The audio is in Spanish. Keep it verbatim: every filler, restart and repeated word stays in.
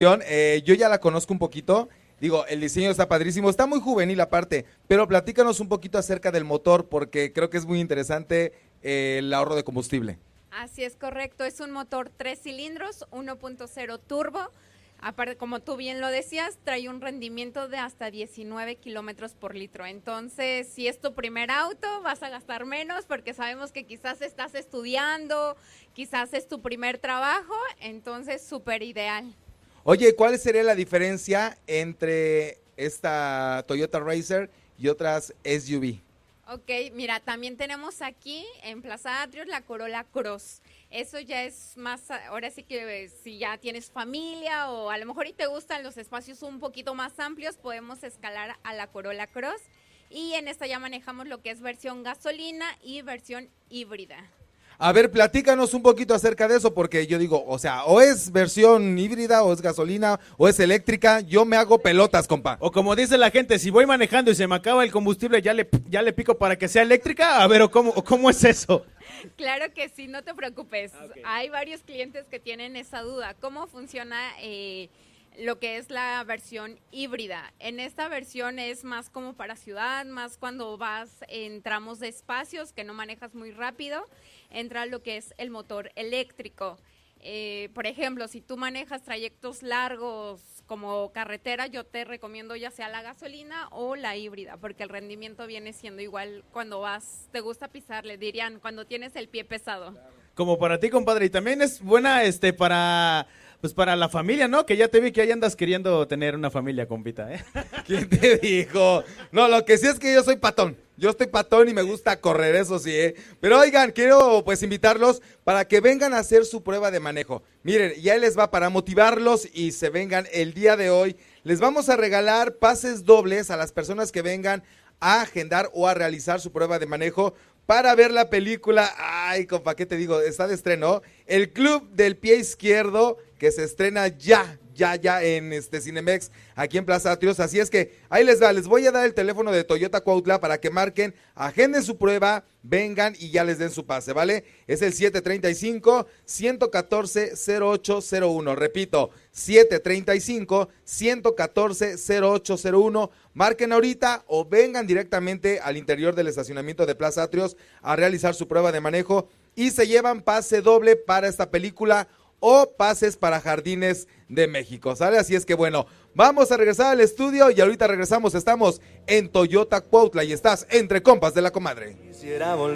Eh, yo ya la conozco un poquito, digo, el diseño está padrísimo, está muy juvenil aparte, pero platícanos un poquito acerca del motor porque creo que es muy interesante eh, el ahorro de combustible. Así es, correcto, es un motor tres cilindros, uno punto cero turbo, aparte como tú bien lo decías, trae un rendimiento de hasta diecinueve kilómetros por litro, entonces si es tu primer auto vas a gastar menos porque sabemos que quizás estás estudiando, quizás es tu primer trabajo, entonces súper ideal. Oye, ¿cuál sería la diferencia entre esta Toyota Racer y otras S U V? Ok, mira, también tenemos aquí en Plaza Atrios la Corolla Cross. Eso ya es más, ahora sí que si ya tienes familia o a lo mejor y te gustan los espacios un poquito más amplios, podemos escalar a la Corolla Cross. Y en esta ya manejamos lo que es versión gasolina y versión híbrida. A ver, platícanos un poquito acerca de eso, porque yo digo, o sea, o es versión híbrida, o es gasolina, o es eléctrica, yo me hago pelotas, compa. O como dice la gente, si voy manejando y se me acaba el combustible, ¿ya le, ya le pico para que sea eléctrica? A ver, ¿o cómo, o cómo es eso? Claro que sí, no te preocupes. Okay. Hay varios clientes que tienen esa duda. ¿Cómo funciona eh, lo que es la versión híbrida? En esta versión es más como para ciudad, más cuando vas en tramos de espacios que no manejas muy rápido, entra lo que es el motor eléctrico. Eh, por ejemplo, si tú manejas trayectos largos como carretera, yo te recomiendo ya sea la gasolina o la híbrida, porque el rendimiento viene siendo igual cuando vas, te gusta pisarle, dirían, cuando tienes el pie pesado. Como para ti, compadre, y también es buena este para pues para la familia, ¿no? Que ya te vi que ahí andas queriendo tener una familia, compita, ¿eh? ¿Quién te dijo? No, lo que sí es que yo soy patón. Yo estoy patón y me gusta correr, eso sí, ¿eh? Pero oigan, quiero pues invitarlos para que vengan a hacer su prueba de manejo. Miren, ya les va para motivarlos y se vengan el día de hoy. Les vamos a regalar pases dobles a las personas que vengan a agendar o a realizar su prueba de manejo para ver la película. Ay, compa, ¿qué te digo? Está de estreno. El Club del Pie Izquierdo, que se estrena ya, ya, ya en este Cinemex, aquí en Plaza Atrios. Así es que ahí les va, les voy a dar el teléfono de Toyota Cuautla para que marquen, agenden su prueba, vengan y ya les den su pase, ¿vale? Es el siete treinta y cinco, ciento catorce, cero ocho cero uno. Repito, siete treinta y cinco, ciento catorce, cero ocho cero uno. Marquen ahorita o vengan directamente al interior del estacionamiento de Plaza Atrios a realizar su prueba de manejo y se llevan pase doble para esta película o pases para Jardines de México, ¿sale? Así es que bueno, vamos a regresar al estudio y ahorita regresamos, estamos en Toyota Cuautla y estás entre compas de la comadre.